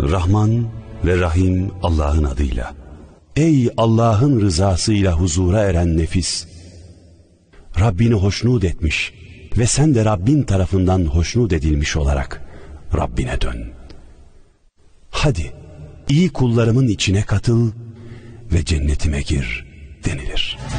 Rahman ve Rahim Allah'ın adıyla. Ey Allah'ın rızasıyla huzura eren nefis! Rabbini hoşnut etmiş ve sen de Rabbin tarafından hoşnut edilmiş olarak Rabbine dön. Hadi iyi kullarımın içine katıl ve cennetime gir denilir.